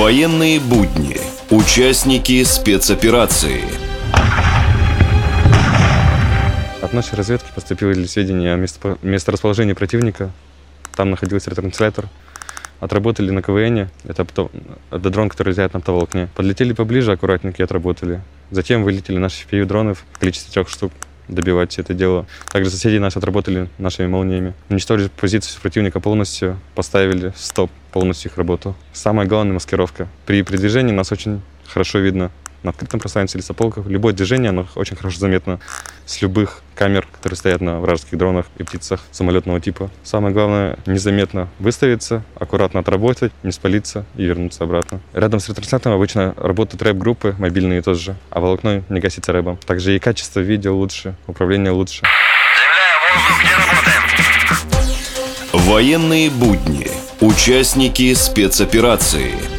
Военные будни. Участники спецоперации. От нашей разведки поступили сведения о месторасположении противника. Там находился ретранслятор. Отработали на КВН. Это дрон, который летает на оптоволокне. Подлетели поближе, аккуратненько и отработали. Затем вылетели наши FPV-дронов в количестве 3 штук. Добивать все это дело. Также соседи нас отработали нашими молниями. Уничтожили позицию противника полностью, поставили стоп полностью их работу. Самое главное — маскировка. При движении нас очень хорошо видно. На открытом пространстве лесополках любое движение, оно очень хорошо заметно с любых камер, которые стоят на вражеских дронах и птицах самолетного типа. Самое главное — незаметно выставиться, аккуратно отработать, не спалиться и вернуться обратно. Рядом с ретранслятором обычно работают рэп-группы, мобильные тоже, а волокно не гасится рэпом. Также и качество видео лучше, управление лучше. Заявляю воздух, где работаем. Военные будни. Участники спецоперации.